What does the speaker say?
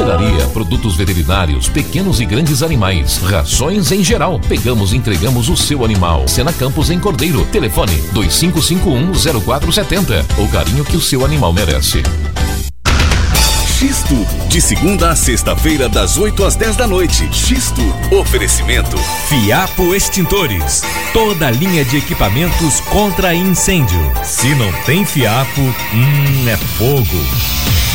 Hospedaria, produtos veterinários, pequenos e grandes animais, rações em geral. Pegamos e entregamos o seu animal. Sena Campos em Cordeiro. Telefone 2551-0470. O carinho que o seu animal merece. X-Tudo, de segunda a sexta-feira, das 8 às 10 da noite. X-Tudo. Oferecimento Fiapo Extintores. Toda linha de equipamentos contra incêndio. Se não tem fiapo, é fogo.